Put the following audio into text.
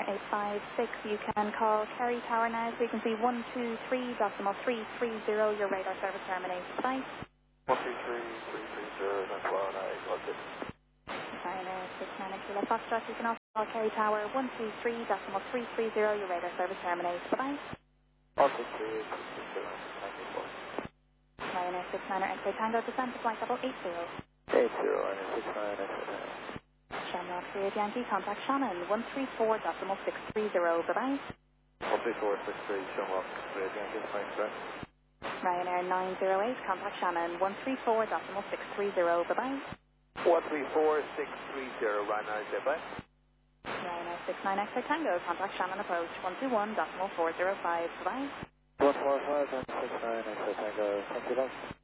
Ryanair 856, you can call Kerry Tower now, frequency 123.330, your radar service terminates. Bye. 123.330, that's well, what's it? Ryanair 69 Kilo Foxtrot, you can also call Kerry Tower 123.330, your radar service terminates. Bye-bye. 123.330, Ryanair 69 X-ray Tango, descend to flight level 80. 80, Ryanair 69 X-ray. Shamrock 38 Yankee, contact Shannon 134.630, bye-bye. 134.630, Shamrock 38 Yankee, thanks, sir. Ryanair 908, contact Shannon 134.630, bye-bye. 134.630, Ryanair, goodbye. Ryanair 69 X-ray Tango, contact Shannon approach 121.405, bye-bye. 145 and 69 X-ray Tango, thank you,